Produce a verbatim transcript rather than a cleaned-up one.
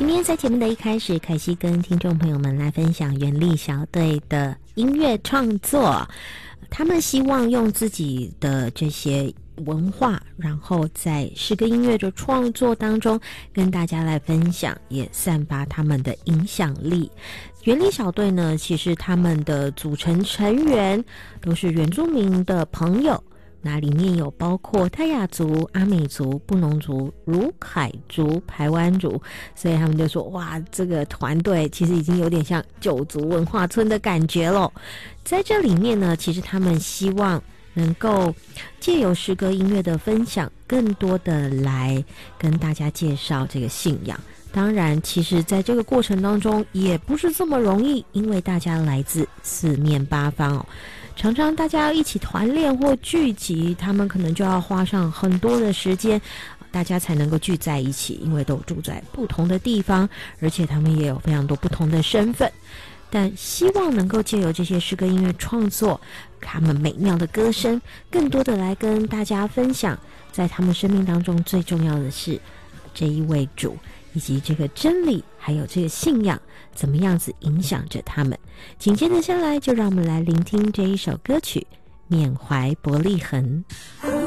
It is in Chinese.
今天在节目的一开始，凯西跟听众朋友们来分享原力小队的音乐创作。他们希望用自己的这些文化，然后在诗歌音乐的创作当中跟大家来分享，也散发他们的影响力。原力小队呢，其实他们的组成成员都是原住民的朋友，那里面有包括泰雅族、阿美族、布农族、鲁凯族、排湾族，所以他们就说哇，这个团队其实已经有点像九族文化村的感觉咯。在这里面呢，其实他们希望能够借由诗歌音乐的分享，更多的来跟大家介绍这个信仰。当然其实在这个过程当中也不是这么容易，因为大家来自四面八方哦，常常大家要一起团练或聚集，他们可能就要花上很多的时间，大家才能够聚在一起，因为都住在不同的地方，而且他们也有非常多不同的身份。但希望能够借由这些诗歌音乐创作，他们美妙的歌声，更多的来跟大家分享，在他们生命当中最重要的是这一位主，以及这个真理，还有这个信仰怎么样子影响着他们。紧接着下来，就让我们来聆听这一首歌曲《缅怀伯利恒》。